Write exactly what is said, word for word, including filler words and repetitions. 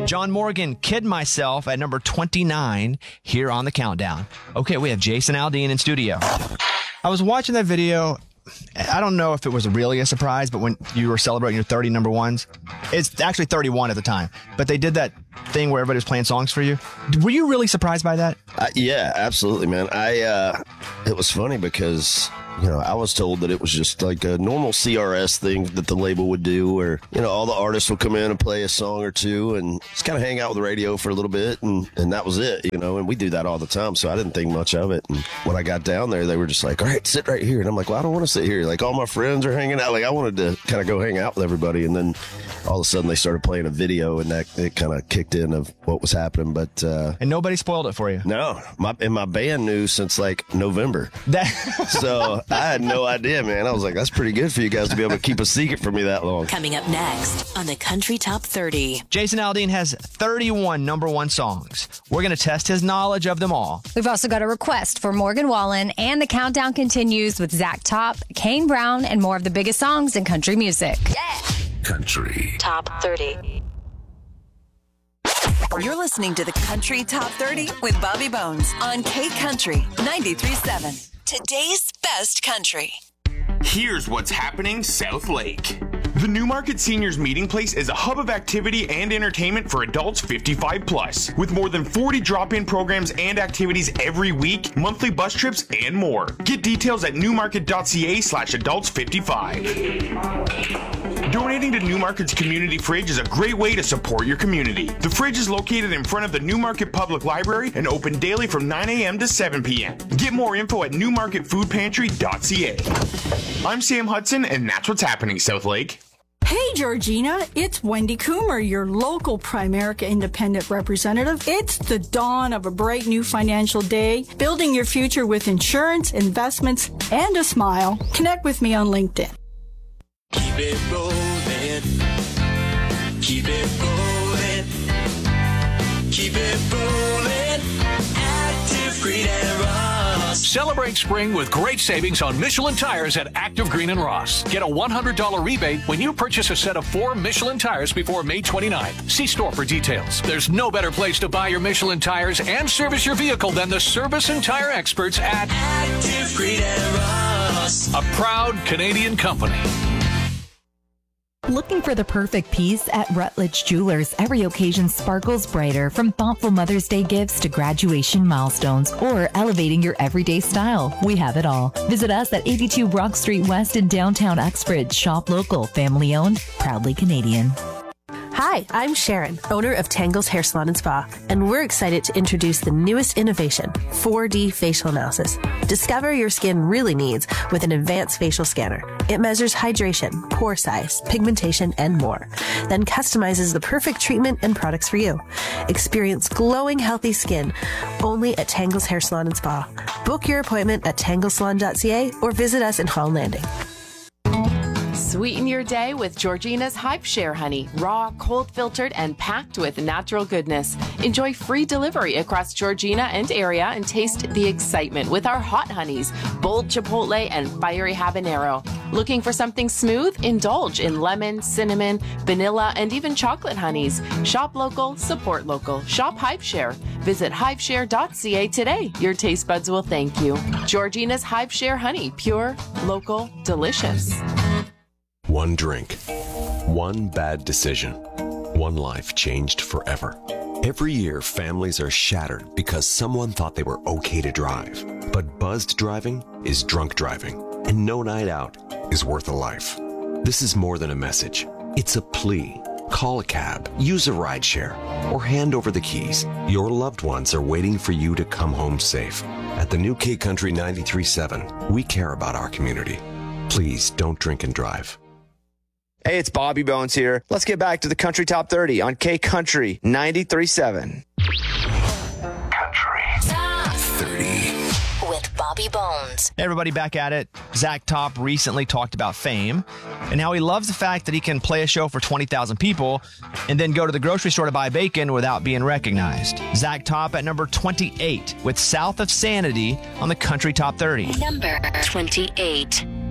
John Morgan, Kid Myself at number twenty-nine here on the countdown. Okay, we have Jason Aldean in studio. I was watching that video. I don't know if it was really a surprise, but when you were celebrating your thirty number ones, it's actually thirty-one at the time, but they did that thing where everybody was playing songs for you. Were you really surprised by that? Uh, yeah, absolutely, man. I, uh, it was funny because, you know, I was told that it was just like a normal C R S thing that the label would do where, you know, all the artists would come in and play a song or two and just kind of hang out with the radio for a little bit. And, and that was it, you know, and we do that all the time. So I didn't think much of it. And when I got down there, they were just like, all right, sit right here. And I'm like, well, I don't want to sit here. Like all my friends are hanging out. Like I wanted to kind of go hang out with everybody. And then all of a sudden they started playing a video and that it kind of kicked in of what was happening. But, uh, and nobody spoiled it for you. No, my, and my band knew since like November. That so I had no idea, man. I was like, that's pretty good for you guys to be able to keep a secret from me that long. Coming up next on the Country Top thirty. Jason Aldean has thirty-one number one songs. We're going to test his knowledge of them all. We've also got a request for Morgan Wallen, and the countdown continues with Zach Top, Kane Brown, and more of the biggest songs in country music. Yeah. Country Top thirty. You're listening to the Country Top thirty with Bobby Bones on K Country ninety-three point seven. Today's best country. Here's what's happening South Lake. The Newmarket Seniors Meeting Place is a hub of activity and entertainment for adults fifty-five plus, with more than forty drop-in programs and activities every week, monthly bus trips, and more. Get details at newmarket.ca slash adults 55. Donating to Newmarket's Community Fridge is a great way to support your community. The fridge is located in front of the Newmarket Public Library and open daily from nine a.m. to seven p.m. Get more info at newmarket food pantry dot c a. I'm Sam Hudson, and that's what's happening, South Lake. Hey, Georgina, it's Wendy Coomer, your local Primerica Independent Representative. It's the dawn of a bright new financial day, building your future with insurance, investments, and a smile. Connect with me on LinkedIn. Keep it rolling. Keep it rolling. Keep it rolling. Active Green and Ross. Celebrate spring with great savings on Michelin tires at Active Green and Ross. Get a one hundred dollars rebate when you purchase a set of four Michelin tires before May twenty-ninth. See store for details. There's no better place to buy your Michelin tires and service your vehicle than the service and tire experts at Active Green and Ross, a proud Canadian company. Looking for the perfect piece? At Rutledge Jewelers, every occasion sparkles brighter, from thoughtful Mother's Day gifts to graduation milestones or elevating your everyday style. We have it all. Visit us at eighty-two Brock Street West in downtown Uxbridge. Shop local, family owned, proudly Canadian. Hi, I'm Sharon, owner of Tangles Hair Salon and Spa, and we're excited to introduce the newest innovation, four D facial analysis. Discover your skin really needs with an advanced facial scanner. It measures hydration, pore size, pigmentation, and more, then customizes the perfect treatment and products for you. Experience glowing, healthy skin only at Tangles Hair Salon and Spa. Book your appointment at tangle salon dot c a or visit us in Hall Landing. Sweeten your day with Georgina's Hype Share Honey. Raw, cold filtered, and packed with natural goodness. Enjoy free delivery across Georgina and area and taste the excitement with our hot honeys, bold chipotle, and fiery habanero. Looking for something smooth? Indulge in lemon, cinnamon, vanilla, and even chocolate honeys. Shop local, support local. Shop Hype Share. Visit hype share dot c a today. Your taste buds will thank you. Georgina's Hype Share Honey. Pure, local, delicious. One drink, one bad decision, one life changed forever. Every year, families are shattered because someone thought they were okay to drive. But buzzed driving is drunk driving, and no night out is worth a life. This is more than a message. It's a plea. Call a cab, use a rideshare, or hand over the keys. Your loved ones are waiting for you to come home safe. At the new K Country ninety-three point seven, we care about our community. Please don't drink and drive. Hey, it's Bobby Bones here. Let's get back to the Country Top thirty on K Country ninety-three point seven. Country Top thirty. with Bobby Bones. Hey, everybody, back at it. Zach Top recently talked about fame and how he loves the fact that he can play a show for twenty thousand people and then go to the grocery store to buy bacon without being recognized. Zach Top at number twenty-eight with South of Sanity on the Country Top thirty. Number twenty-eight.